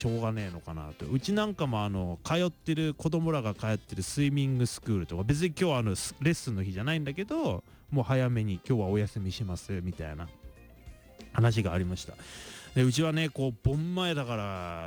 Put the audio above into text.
しょうがねえのかなと。うちなんかも通ってる子供らが通ってるスイミングスクールとか、別に今日はレッスンの日じゃないんだけど、もう早めに今日はお休みしますみたいな話がありました。でうちはねこう盆前だから